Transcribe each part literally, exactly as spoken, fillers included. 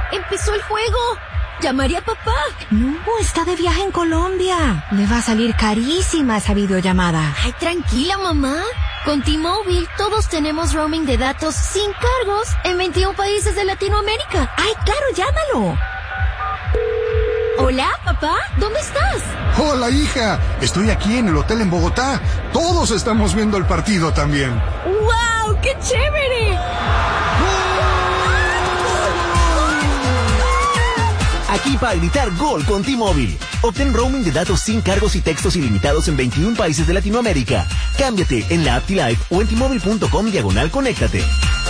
¡Empezó el juego! ¡Llamaré a papá! No, está de viaje en Colombia. Le va a salir carísima esa videollamada. Ay, tranquila, mamá. Con T-Mobile todos tenemos roaming de datos sin cargos en veintiún países de Latinoamérica. ¡Ay, claro, llámalo! Hola, papá, ¿dónde estás? Hola, hija. Estoy aquí en el hotel en Bogotá. Todos estamos viendo el partido también. ¡Wow! ¡Qué chévere! Aquí para gritar gol con T-Mobile. Obtén roaming de datos sin cargos y textos ilimitados en veintiún países de Latinoamérica. Cámbiate en la app T-Life o en T-Mobile punto com diagonal conéctate.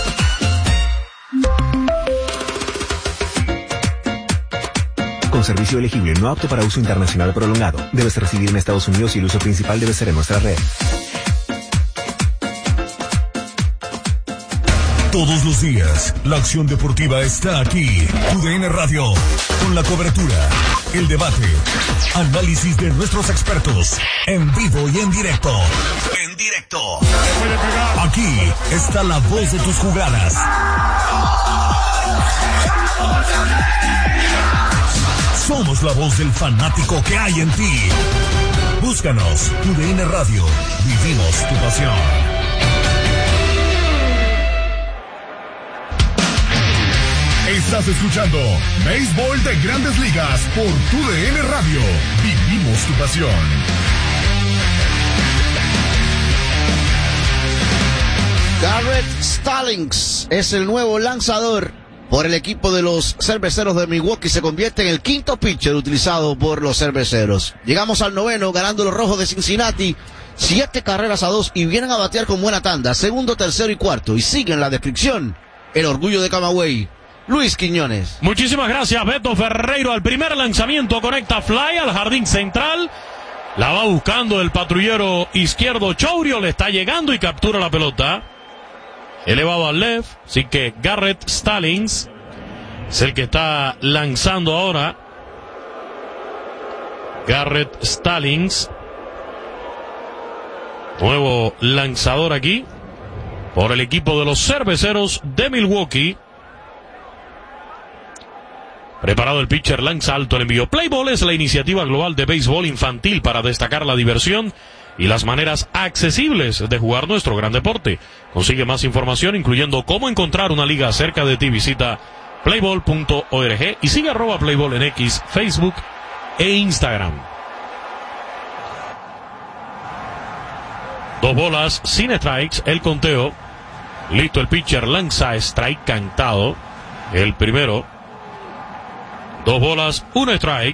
Con servicio elegible, no apto para uso internacional prolongado. Debes residir en Estados Unidos y el uso principal debe ser en nuestra red. Todos los días, la acción deportiva está aquí. Tu D N Radio, con la cobertura, el debate, análisis de nuestros expertos, en vivo y en directo. En directo. Aquí está la voz de tus jugadas. Somos la voz del fanático que hay en ti. Búscanos, Tu D N Radio. Vivimos tu pasión. Estás escuchando Béisbol de Grandes Ligas por Tu D N Radio. Vivimos tu pasión. Garrett Stallings es el nuevo lanzador por el equipo de los Cerveceros de Milwaukee. Se convierte en el quinto pitcher utilizado por los Cerveceros. Llegamos al noveno, ganando los Rojos de Cincinnati siete carreras a dos y vienen a batear con buena tanda. Segundo, tercero y cuarto. Y siguen la descripción, el orgullo de Camagüey, Luis Quiñones. Muchísimas gracias, Beto Ferreiro. Al primer lanzamiento conecta fly al jardín central. La va buscando el patrullero izquierdo Chourio. Le está llegando y captura la pelota. Elevado al left. Así que Garrett Stallings es el que está lanzando ahora. Garrett Stallings. Nuevo lanzador aquí por el equipo de los Cerveceros de Milwaukee. Preparado el pitcher, lanza alto el envío. Play Ball es la iniciativa global de béisbol infantil para destacar la diversión y las maneras accesibles de jugar nuestro gran deporte. Consigue más información, incluyendo cómo encontrar una liga cerca de ti. Visita playball punto org y sigue arroba Playball en X, Facebook e Instagram. Dos bolas sin strikes, el conteo. Listo el pitcher, lanza strike cantado. El primero. Dos bolas, un strike.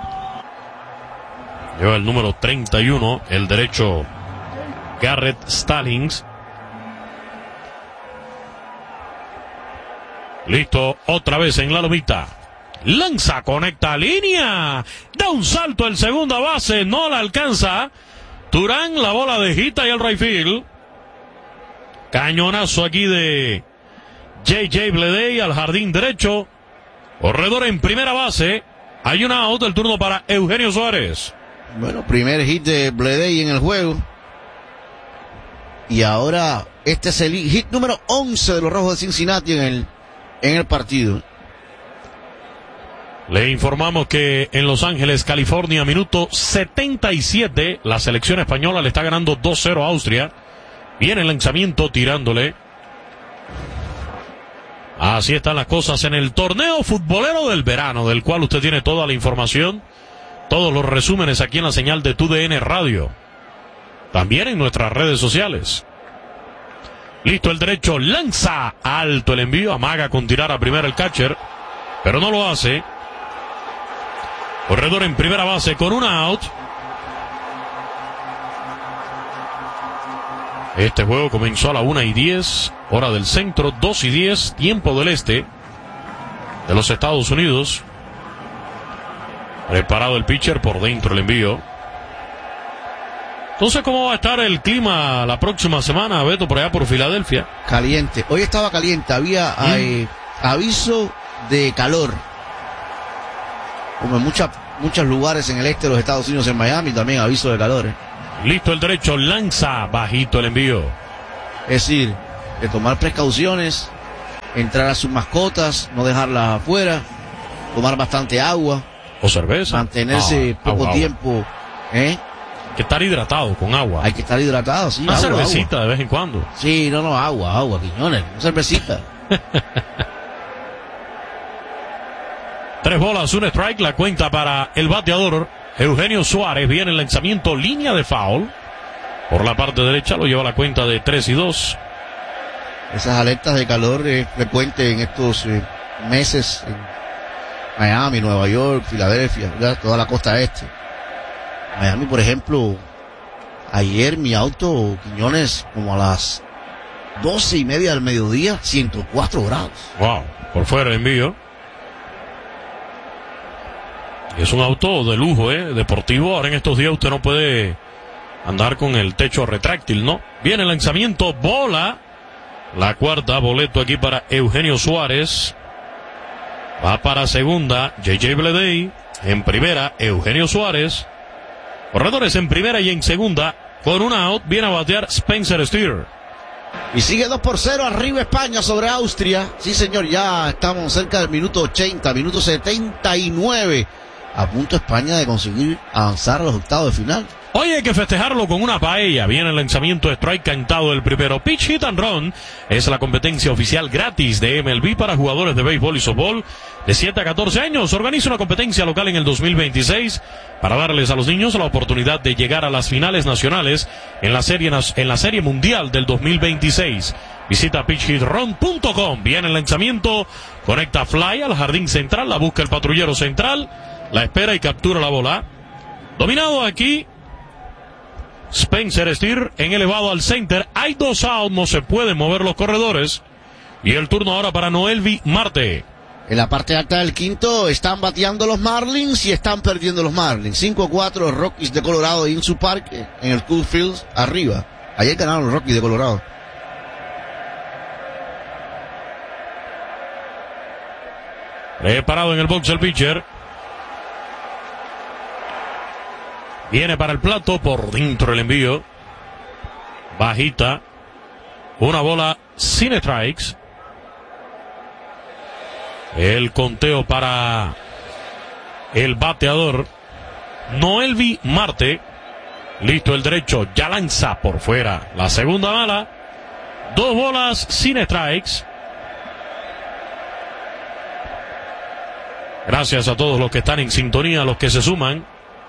Lleva el número treinta y uno, el derecho Garrett Stallings. Listo, otra vez en la lomita. Lanza, conecta línea. Da un salto el segunda base, no la alcanza. Turán, la bola de Gita y el right field. Cañonazo aquí de J J Bleday al jardín derecho. Corredor en primera base. Hay una out, el turno para Eugenio Suárez. Bueno, primer hit de Bleday en el juego. Y ahora este es el hit número once de los Rojos de Cincinnati en el, en el partido. Le informamos que en Los Ángeles, California, minuto setenta y siete, la selección española le está ganando dos cero a Austria. Viene el lanzamiento tirándole. Así están las cosas en el torneo futbolero del verano, del cual usted tiene toda la información, todos los resúmenes aquí en la señal de Tu D N Radio. También en nuestras redes sociales. Listo el derecho, lanza alto el envío, amaga con tirar a primera el catcher, pero no lo hace. Corredor en primera base con una out. Este juego comenzó a la una y diez, hora del centro, dos y diez, tiempo del este de los Estados Unidos. Preparado el pitcher, por dentro el envío. Entonces, ¿cómo va a estar el clima la próxima semana, Beto, por allá por Filadelfia? Caliente. Hoy estaba caliente, había ¿Mm? eh, aviso de calor. Como en muchas, muchos lugares en el este de los Estados Unidos, en Miami, también aviso de calor. ¿eh? Listo el derecho, lanza bajito el envío. Es decir, de tomar precauciones entrar a sus mascotas, no dejarlas afuera, tomar bastante agua. O cerveza. Mantenerse Ah, poco agua, tiempo. agua. ¿eh? Hay que estar hidratado con agua. Hay que estar hidratado, sí. Una agua, cervecita agua. de vez en cuando. Sí, no, no, agua, agua, Quiñones. Una cervecita. Tres bolas, un strike, la cuenta para el bateador Eugenio Suárez. Viene el lanzamiento, línea de foul. Por la parte derecha lo lleva la cuenta de tres y dos. Esas alertas de calor es frecuente en estos eh, meses en Miami, Nueva York, Filadelfia, ¿verdad? Toda la costa este. Miami, por ejemplo, ayer mi auto, Quiñones, como a las doce y media del mediodía, ciento cuatro grados. Wow, por fuera el envío. Es un auto de lujo, eh, deportivo. Ahora en estos días usted no puede andar con el techo retráctil, ¿no? Viene el lanzamiento, bola. La cuarta, boleto aquí para Eugenio Suárez. Va para segunda, J J Bleday. En primera, Eugenio Suárez. Corredores en primera y en segunda. Con una out, viene a batear Spencer Steer. Y sigue dos por cero arriba España sobre Austria. Sí, señor, ya estamos cerca del minuto ochenta, minuto setenta y nueve. A punto España de conseguir avanzar a los octavos de final. Hoy hay que festejarlo con una paella. Viene el lanzamiento de strike cantado del primero. Pitch Hit and Run es la competencia oficial gratis de M L B para jugadores de béisbol y softball de siete a catorce años. Organiza una competencia local en el dos mil veintiséis para darles a los niños la oportunidad de llegar a las finales nacionales en la serie, en la serie mundial del dos mil veintiséis. Visita pitch hit run punto com. Viene el lanzamiento. Conecta fly al jardín central. La busca el patrullero central. La espera y captura la bola. Dominado aquí Spencer Steer en elevado al center. Hay dos out, no se pueden mover los corredores. Y el turno ahora para Noelvi Marte. En la parte alta del quinto están bateando los Marlins y están perdiendo los Marlins. cinco a cuatro los Rockies de Colorado en su parque, en el Coors Field, arriba. Ayer ganaron los Rockies de Colorado. Preparado en el box el pitcher. Viene para el plato, por dentro el envío. Bajita. Una bola sin strikes. El conteo para el bateador Noelvi Marte. Listo el derecho, ya lanza por fuera. La segunda bala. Dos bolas sin strikes. Gracias a todos los que están en sintonía, los que se suman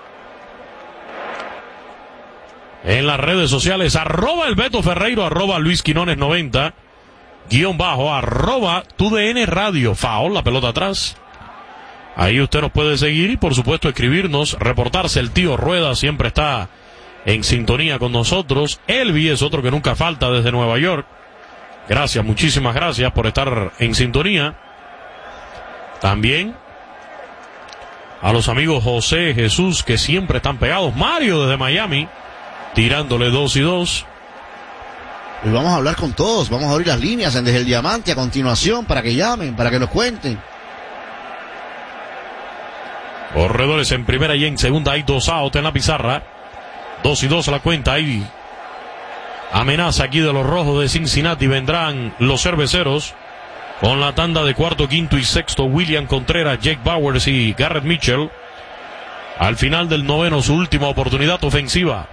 en las redes sociales, arroba el Beto Ferreiro, arroba Luis Quinones noventa, guión bajo, arroba tu D N Radio, foul, la pelota atrás. Ahí usted nos puede seguir y por supuesto escribirnos, reportarse. El tío Rueda siempre está en sintonía con nosotros. Elvi es otro que nunca falta desde Nueva York. Gracias, muchísimas gracias por estar en sintonía. También a los amigos José, Jesús, que siempre están pegados. Mario desde Miami, tirándole dos y dos. Y vamos a hablar con todos, vamos a abrir las líneas en Desde el Diamante a continuación para que llamen, para que nos cuenten. Corredores en primera y en segunda, hay dos out en la pizarra. Dos y dos a la cuenta, hay amenaza aquí de los rojos de Cincinnati. Vendrán los cerveceros con la tanda de cuarto, quinto y sexto. William Contreras, Jake Bowers y Garrett Mitchell. Al final del noveno, su última oportunidad ofensiva.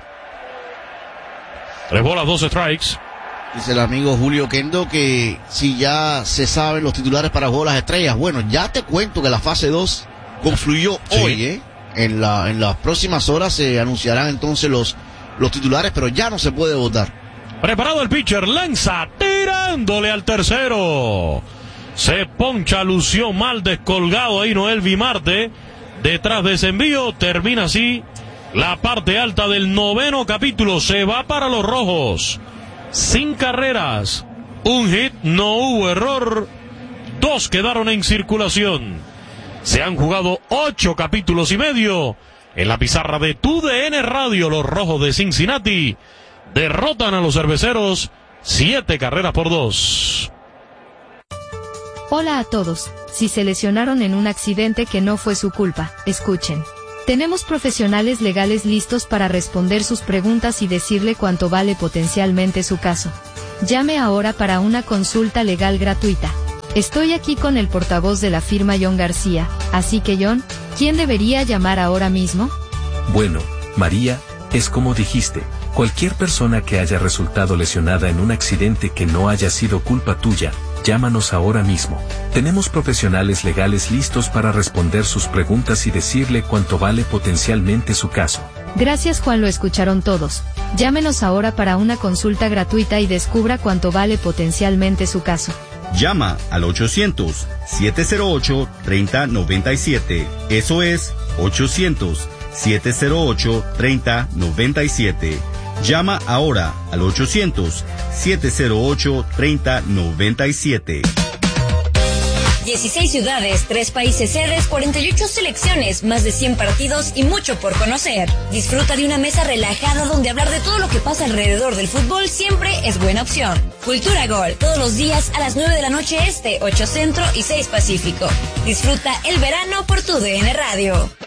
Tres bolas, dos strikes. Dice el amigo Julio Kendo que si ya se saben los titulares para Juego de las Estrellas. Bueno, ya te cuento que la fase dos concluyó sí. hoy, ¿eh? En la, en las próximas horas se anunciarán entonces los, los titulares, pero ya no se puede votar. Preparado el pitcher, lanza, tirándole al tercero. Se poncha, lució mal descolgado ahí Noelvi Marte. Detrás de ese envío, termina así la parte alta del noveno capítulo. Se va para los rojos. Sin carreras, un hit, no hubo error. Dos quedaron en circulación. Se han jugado ocho capítulos y medio. En la pizarra de tu D N Radio, los rojos de Cincinnati derrotan a los cerveceros siete carreras por dos. Hola a todos. Si se lesionaron en un accidente que no fue su culpa, escuchen. Tenemos profesionales legales listos para responder sus preguntas y decirle cuánto vale potencialmente su caso. Llame ahora para una consulta legal gratuita. Estoy aquí con el portavoz de la firma John García, así que John, ¿quién debería llamar ahora mismo? Bueno, María, es como dijiste, cualquier persona que haya resultado lesionada en un accidente que no haya sido culpa tuya, llámanos ahora mismo. Tenemos profesionales legales listos para responder sus preguntas y decirle cuánto vale potencialmente su caso. Gracias Juan, lo escucharon todos. Llámenos ahora para una consulta gratuita y descubra cuánto vale potencialmente su caso. Llama al ochocientos, siete cero ocho, tres cero nueve siete. Eso es ochocientos, siete cero ocho, tres cero nueve siete. Llama ahora al ochocientos, siete cero ocho, tres cero nueve siete. dieciséis ciudades, tres países sedes, cuarenta y ocho selecciones, más de cien partidos y mucho por conocer. Disfruta de una mesa relajada donde hablar de todo lo que pasa alrededor del fútbol siempre es buena opción. Cultura Gol, todos los días a las nueve de la noche este, ocho centro y seis pacífico. Disfruta el verano por tu D N Radio.